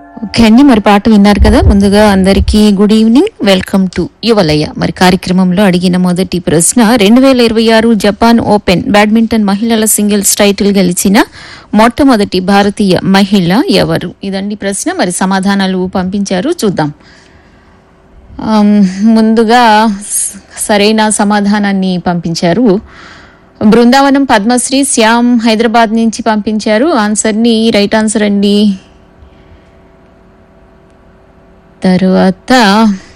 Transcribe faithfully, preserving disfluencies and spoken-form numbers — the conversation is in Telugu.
ఓకే అండి, మరి పాట విన్నారు కదా. ముందుగా అందరికీ గుడ్ ఈవినింగ్, వెల్కమ్ టు యువలయ. మరి కార్యక్రమంలో అడిగిన మొదటి ప్రశ్న, రెండు వేల ఇరవై ఆరు జపాన్ ఓపెన్ బ్యాడ్మింటన్ మహిళల సింగిల్స్ టైటిల్ గెలిచిన మొట్టమొదటి భారతీయ మహిళ ఎవరు? ఇదండి ప్రశ్న. మరి సమాధానాలు పంపించారు, చూద్దాం. ఆమ్, ముందుగా సరైన సమాధానాన్ని పంపించారు బృందావనం పద్మశ్రీ శ్యామ్ హైదరాబాద్ నుంచి పంపించారు ఆన్సర్ని. రైట్ ఆన్సర్ అండి. తర్వాత